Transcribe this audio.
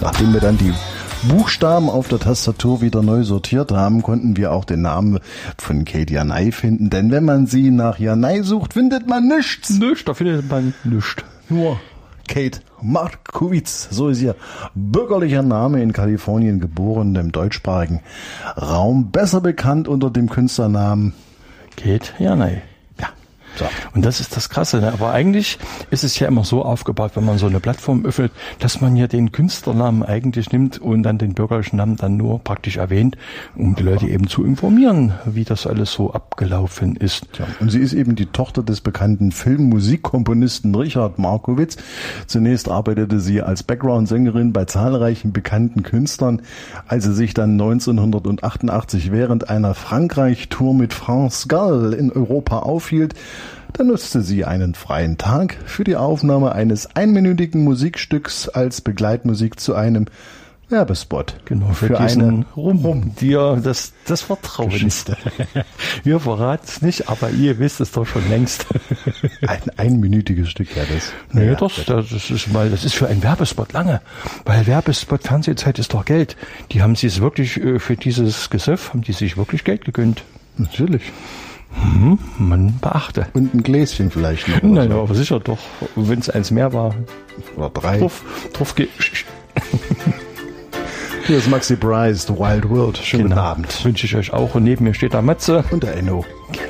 Nachdem wir dann die Buchstaben auf der Tastatur wieder neu sortiert haben, konnten wir auch den Namen von Kate Janay finden. Denn wenn man sie nach Janay sucht, findet man nichts. Nichts, da findet man nichts. Nur Kate Markowitz, so ist ihr bürgerlicher Name, in Kalifornien geboren, im deutschsprachigen Raum, besser bekannt unter dem Künstlernamen Kate Janay. Ja. So. Und das ist das Krasse, ne? Aber eigentlich ist es ja immer so aufgebaut, wenn man so eine Plattform öffnet, dass man ja den Künstlernamen eigentlich nimmt und dann den bürgerlichen Namen dann nur praktisch erwähnt, um die Leute eben zu informieren, wie das alles so abgelaufen ist. Ja, und sie ist eben die Tochter des bekannten Filmmusikkomponisten Richard Markowitz. Zunächst arbeitete sie als Background-Sängerin bei zahlreichen bekannten Künstlern. Als sie sich dann 1988 während einer Frankreich-Tour mit France Gall in Europa aufhielt, da nutzte sie einen freien Tag für die Aufnahme eines einminütigen Musikstücks als Begleitmusik zu einem Werbespot. Genau, für eine Rum. Dir das Vertrauen. Geschichte. Wir verraten es nicht, aber ihr wisst es doch schon längst. Ein einminütiges Stück wäre das. Nee, Ja, das ist für einen Werbespot lange. Weil Werbespot, Fernsehzeit ist doch Geld. Die haben sich wirklich, für dieses Gesöff, haben die sich wirklich Geld gegönnt. natürlich. Man beachte. Und ein Gläschen vielleicht noch. Nein, so. aber sicher doch. Wenn es eins mehr war. Oder 3. Drauf Hier ist Maxi Price, The Wild World. Schönen Genau. Abend. Wünsche ich euch auch. Und neben mir steht der Matze. Und der Enno.